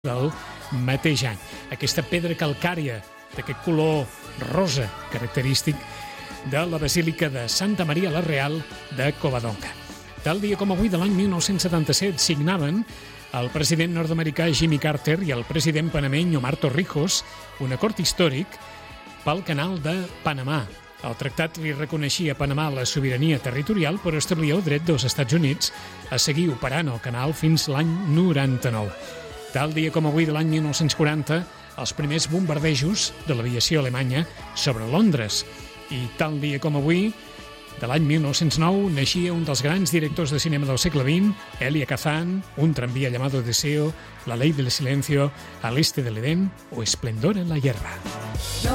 del mateix any. Aquesta pedra calcària d'aquest color rosa característic de la Basílica de Santa Maria la Real de Covadonga. Tal dia com avui de l'any 1977 signaven el president nord-americà Jimmy Carter i el president panameny Omar Torrijos un acord històric pel canal de Panamà. El tractat li reconeixia a Panamà la sobirania territorial, però establia el dret dels Estats Units a seguir operant el canal fins l'any 99. Tal dia com avui de l'any 1940, els primers bombardejos de l'aviació alemanya sobre Londres. I tal dia com avui, de l'any 1909, naixia un dels grans directors de cinema del segle XX, Elia Kazan, Un tranvía llamado Deseo, La ley del silencio, Al este del Edén o Esplendor en la guerra.